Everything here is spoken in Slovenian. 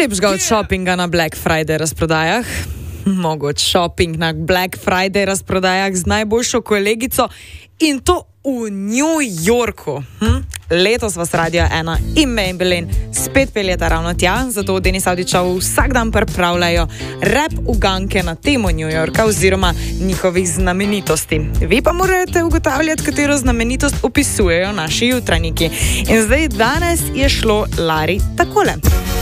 lepšega od shoppinga na Black Friday razprodajah? Mogoče shopping na Black Friday razprodajah z najboljšo kolegico in to v New Yorku. Letos vas Radio 1 in Maybelline spet peljeta ravno tja, zato Denis Avdićev vsak dan pripravljajo rap uganke na temo New Yorka oziroma njihovih znamenitosti. Vi pa morate ugotavljati, katero znamenitost opisujejo naši jutranjiki. In zdaj danes je šlo Lari takole.